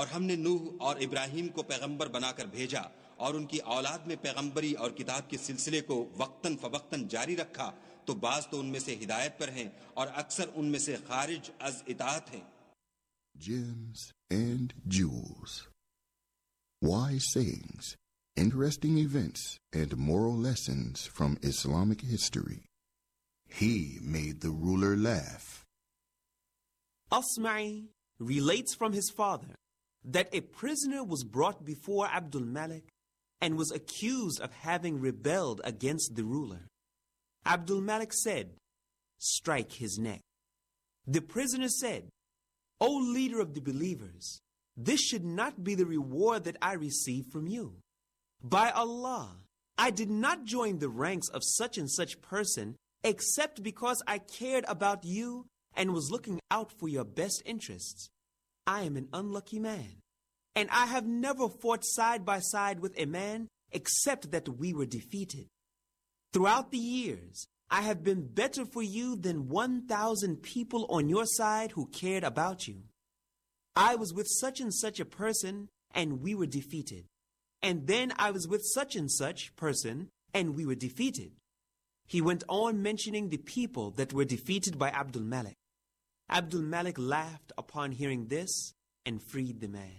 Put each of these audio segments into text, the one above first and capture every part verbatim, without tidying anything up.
और हमने नूह और इब्राहिम को पैगंबर बनाकर भेजा और उनकी औलाद में पैगंबरी और किताब के सिलसिले को वक्तन फवक्तन जारी रखा, तो बाज तो उनमें से हिदायत पर हैं और अक्सर उनमें से खारिज अज इताअत हैं. Gems and jewels. Wise sayings, interesting events, and moral lessons from Islamic history. He made the ruler laugh. Asma'i relates from his father that a prisoner was brought before Abdul Malik and was accused of having rebelled against the ruler. Abdul Malik said, "Strike his neck." The prisoner said, "O leader of the believers, this should not be the reward that I receive from you. By Allah, I did not join the ranks of such and such person except because I cared about you and was looking out for your best interests. I am an unlucky man, and I have never fought side by side with a man except that we were defeated. Throughout the years, I have been better for you than one thousand people on your side who cared about you. I was with such and such a person, and we were defeated. And then I was with such and such person, and we were defeated." He went on mentioning the people that were defeated by Abdul Malik. Abdul Malik laughed upon hearing this and freed the man.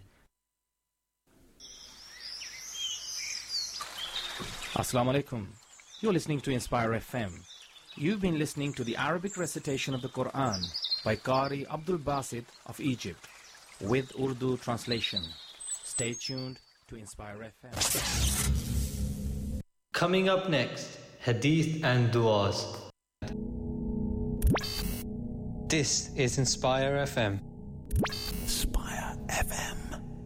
Assalamu alaikum. You're listening to Inspire F M. You've been listening to the Arabic recitation of the Quran by Qari Abdul Basit of Egypt with Urdu translation. Stay tuned to Inspire F M. Coming up next, Hadith and Du'as. This is Inspire F M. Inspire F M.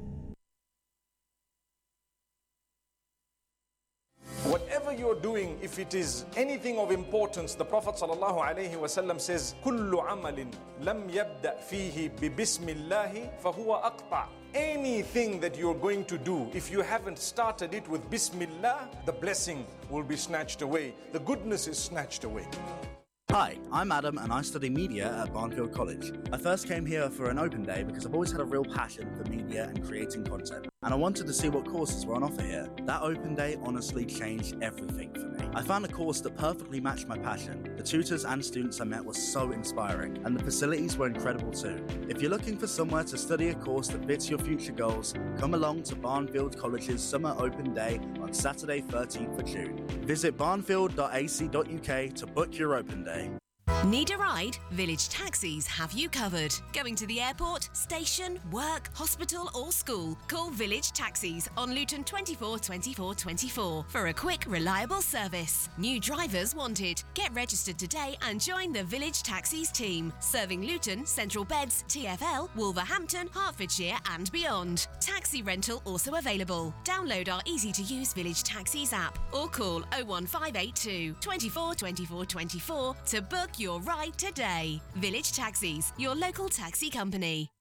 Whatever you're doing, if it is anything of importance, the Prophet ﷺ says, كُلُّ عَمَلٍ لَمْ يَبْدَأْ فِيهِ بِبِسْمِ اللَّهِ فَهُوَ أَقْطَعُ. Anything that you're going to do, if you haven't started it with Bismillah, the blessing will be snatched away. The goodness is snatched away. Hi, I'm Adam and I study media at Barnfield College. I first came here for an open day because I've always had a real passion for media and creating content, and I wanted to see what courses were on offer here. That open day honestly changed everything for me. I found a course that perfectly matched my passion. The tutors and students I met were so inspiring, and the facilities were incredible too. If you're looking for somewhere to study a course that fits your future goals, come along to Barnfield College's Summer Open Day on Saturday thirteenth of June. Visit barnfield dot a c dot u k to book your open day. Need a ride? Village Taxis have you covered. Going to the airport, station, work, hospital or school? Call Village Taxis on Luton twenty-four twenty-four twenty-four for a quick, reliable service. New drivers wanted. Get registered today and join the Village Taxis team, serving Luton, Central Beds, T F L, Wolverhampton, Hertfordshire and beyond. Taxi rental also available. Download our easy-to-use Village Taxis app or call oh one five eight two, twenty-four twenty-four twenty-four to book your your ride today. Village Taxis, your local taxi company.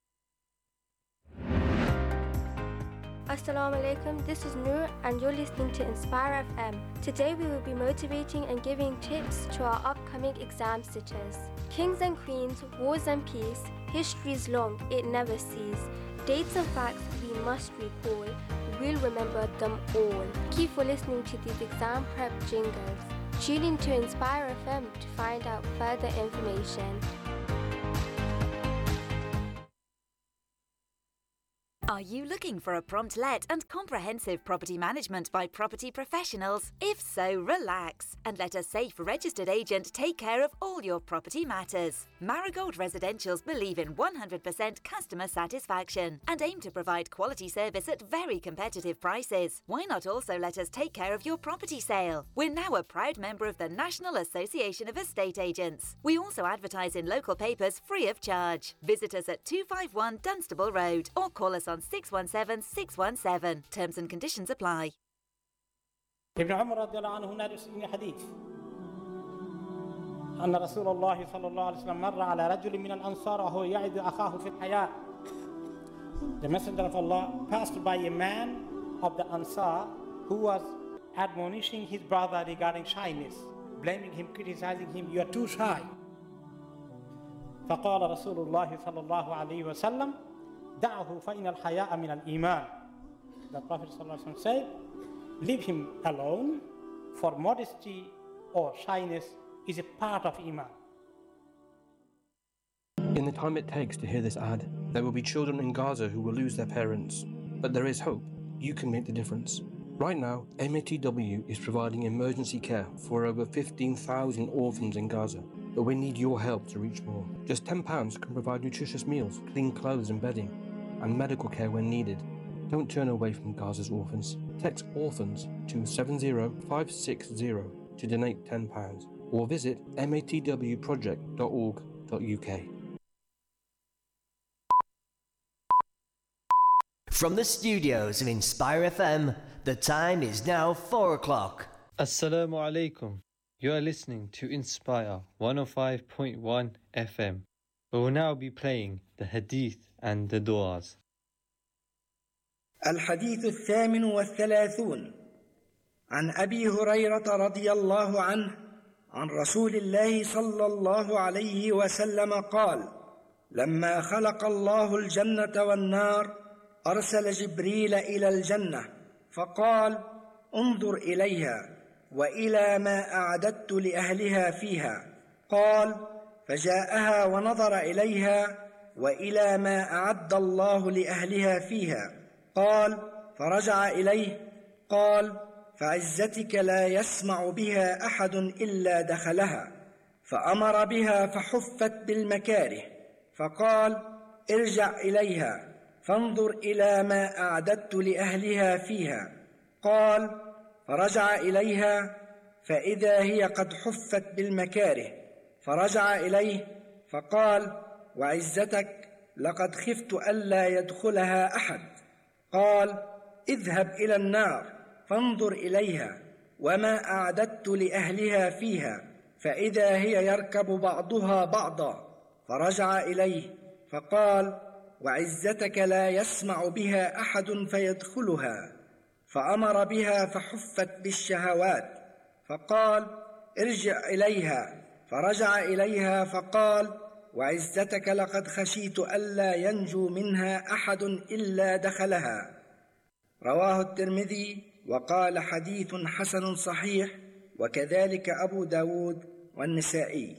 Assalamu alaikum, this is Noor and you're listening to Inspire F M. Today we will be motivating and giving tips to our upcoming exam sitters. Kings and queens, wars and peace, history's long, it never ceases. Dates and facts we must recall, we'll remember them all. Keep for listening to these exam prep jingles. Tune in to Inspire F M to find out further information. Are you looking for a prompt let and comprehensive property management by property professionals? If so, relax and let a safe registered agent take care of all your property matters. Marigold Residentials believe in one hundred percent customer satisfaction and aim to provide quality service at very competitive prices. Why not also let us take care of your property sale? We're now a proud member of the National Association of Estate Agents. We also advertise in local papers free of charge. Visit us at two five one Dunstable Road or call us on six one seven six one seven. Terms and conditions apply. ابن عمر رضي الله عنه نرس إن حديث أن رسول الله صلى الله عليه وسلم مر على رجل من الأنصار وهو يعد أخاه في الحياة. The Messenger of Allah passed by a man of the Ansar who was admonishing his brother regarding shyness, blaming him, criticizing him, you are too shy. فقال رسول الله صلى الله عليه وسلم دعه فإن الحياء من الإيمان. The Prophet ﷺ said, leave him alone, for modesty or shyness is a part of Iman. In the time it takes to hear this ad, there will be children in Gaza who will lose their parents. But there is hope. You can make the difference. Right now, M A T W is providing emergency care for over fifteen thousand orphans in Gaza. But we need your help to reach more. Just ten pounds can provide nutritious meals, clean clothes and bedding, and medical care when needed. Don't turn away from Gaza's orphans. Text orphans to seven zero five six zero to donate ten pounds or visit matwproject dot org dot U K. From the studios of Inspire F M, the time is now four o'clock. Assalamu alaikum. You are listening to Inspire one oh five point one F M. We will now be playing the Hadith and the Du'as. الحديث الثامن والثلاثون عن أبي هريرة رضي الله عنه عن رسول الله صلى الله عليه وسلم قال: لما خلق الله الجنة والنار أرسل جبريل إلى الجنة فقال: انظر إليها وإلى ما أعددت لأهلها فيها. قال: فجاءها ونظر إليها وإلى ما أعد الله لأهلها فيها. قال: فرجع إليه. قال: فعزتك لا يسمع بها أحد إلا دخلها. فأمر بها فحفت بالمكاره. فقال: ارجع إليها فانظر إلى ما أعددت لأهلها فيها. قال: فرجع إليها فإذا هي قد حفت بالمكاره. فرجع إليه فقال: وعزتك لقد خفت ألا يدخلها أحد. قال: اذهب إلى النار فانظر إليها وما أعددت لأهلها فيها فإذا هي يركب بعضها بعضا. فرجع إليه فقال: وعزتك لا يسمع بها أحد فيدخلها. فأمر بها فحفت بالشهوات. فقال: ارجع إليها. فرجع إليها فقال: وعزتك لقد خشيت ألا ينجو منها أحد إلا دخلها. رواه الترمذي وقال حديث حسن صحيح، وكذلك أبو داود والنسائي.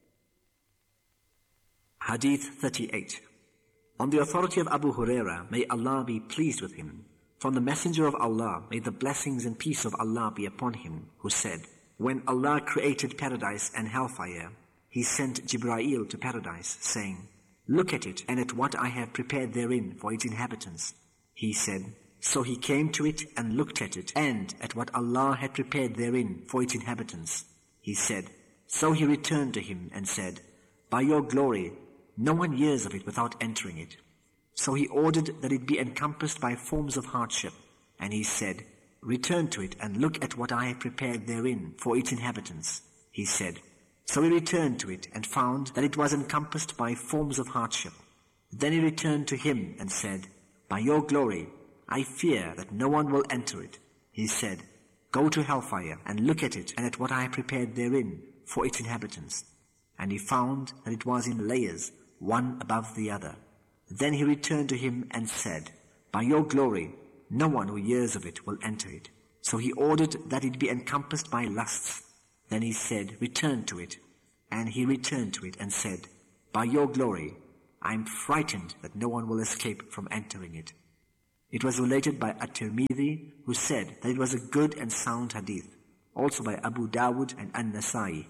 Hadith thirty-eight. On the authority of Abu Huraira, may Allah be pleased with him, from the Messenger of Allah, may the blessings and peace of Allah be upon him, who said, when Allah created paradise and hellfire, He sent Jibreel to paradise, saying, look at it and at what I have prepared therein for its inhabitants. He said, so he came to it and looked at it and at what Allah had prepared therein for its inhabitants. He said, so he returned to him and said, by your glory, no one hears of it without entering it. So he ordered that it be encompassed by forms of hardship. And he said, return to it and look at what I have prepared therein for its inhabitants. He said, so he returned to it and found that it was encompassed by forms of hardship. Then he returned to him and said, by your glory, I fear that no one will enter it. He said, go to hellfire and look at it and at what I have prepared therein for its inhabitants. And he found that it was in layers, one above the other. Then he returned to him and said, by your glory, no one who hears of it will enter it. So he ordered that it be encompassed by lusts. Then he said, return to it. And he returned to it and said, by your glory, I am frightened that no one will escape from entering it. It was related by At-Tirmidhi, who said that it was a good and sound hadith. Also by Abu Dawud and An-Nasai.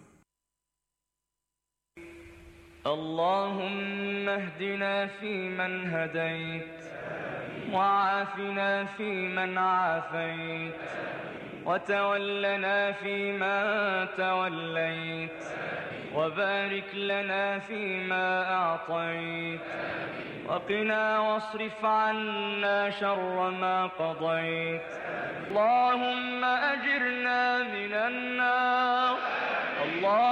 اللهم اهدنا فيمن هديت وعافنا فيمن عافيت وتولنا فيما توليت وبارك لنا فيما أعطيت وقنا واصرف عنا شر ما قضيت اللهم أجرنا من النار